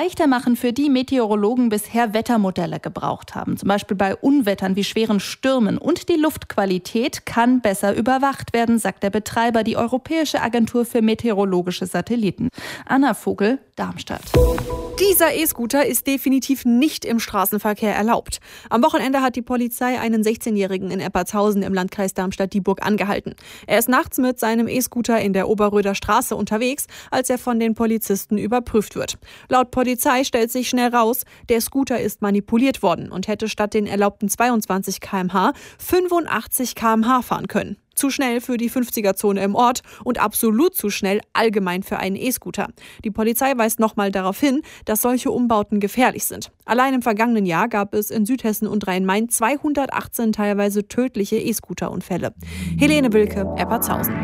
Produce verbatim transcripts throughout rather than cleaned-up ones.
leichter machen für die Meteorologen bisher Wettermodelle gebraucht haben, zum Beispiel bei Unwettern wie schweren Stürmen. Und die Luftqualität kann besser überwacht werden, sagt der Betreiber, die Europäische Agentur für meteorologische Satelliten. Anna Vogel, Darmstadt. Dieser E-Scooter ist definitiv nicht im Straßenverkehr erlaubt. Am Wochenende hat die Polizei einen sechzehnjährigen in Eppertshausen im Landkreis Darmstadt-Dieburg angehalten. Er ist nachts mit seinem E-Scooter in der Oberröder Straße unterwegs, als er von den Polizisten überprüft wird. Laut Polizei stellt sich schnell raus, der Scooter ist manipuliert worden und hätte statt den erlaubten zweiundzwanzig Kilometer pro Stunde fünfundachtzig Kilometer pro Stunde fahren können. Zu schnell für die fünfziger-Zone im Ort und absolut zu schnell allgemein für einen E-Scooter. Die Polizei weist nochmal darauf hin, dass solche Umbauten gefährlich sind. Allein im vergangenen Jahr gab es in Südhessen und Rhein-Main zweihundertachtzehn teilweise tödliche E-Scooter-Unfälle. Helene Wilke, Eppertshausen.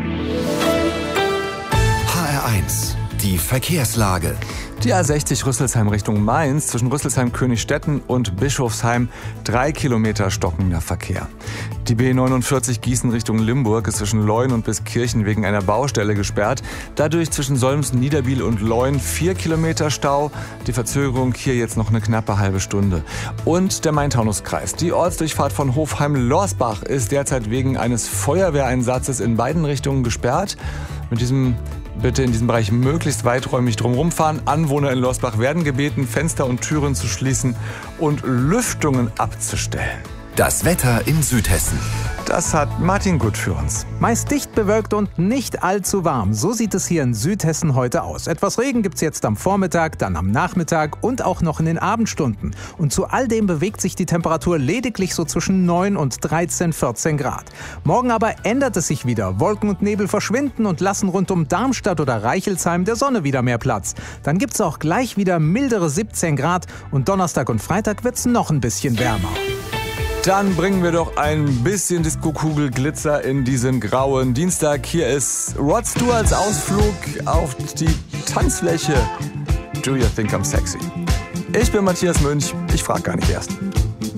H R eins, die Verkehrslage. Die A sechzig Rüsselsheim Richtung Mainz, zwischen Rüsselsheim-Königsstetten und Bischofsheim, drei Kilometer stockender Verkehr. Die B neunundvierzig Gießen Richtung Limburg ist zwischen Leun und Biskirchen wegen einer Baustelle gesperrt. Dadurch zwischen Solms-Niederbiel und Leun vier Kilometer Stau. Die Verzögerung hier jetzt noch eine knappe halbe Stunde. Und der Main-Taunus-Kreis. Die Ortsdurchfahrt von Hofheim-Lorsbach ist derzeit wegen eines Feuerwehreinsatzes in beiden Richtungen gesperrt. Mit diesem Bitte in diesem Bereich möglichst weiträumig drumherum fahren. Anwohner in Lorsbach werden gebeten, Fenster und Türen zu schließen und Lüftungen abzustellen. Das Wetter in Südhessen. Das hat Martin Gut für uns. Meist dicht bewölkt und nicht allzu warm. So sieht es hier in Südhessen heute aus. Etwas Regen gibt's jetzt am Vormittag, dann am Nachmittag und auch noch in den Abendstunden. Und zu all dem bewegt sich die Temperatur lediglich so zwischen neun und dreizehn, vierzehn Grad. Morgen aber ändert es sich wieder. Wolken und Nebel verschwinden und lassen rund um Darmstadt oder Reichelsheim der Sonne wieder mehr Platz. Dann gibt's auch gleich wieder mildere siebzehn Grad und Donnerstag und Freitag wird's noch ein bisschen wärmer. Dann bringen wir doch ein bisschen Disco-Kugel-Glitzer in diesen grauen Dienstag. Hier ist Rod Stewarts Ausflug auf die Tanzfläche. Do you think I'm sexy? Ich bin Matthias Münch. Ich frage gar nicht erst.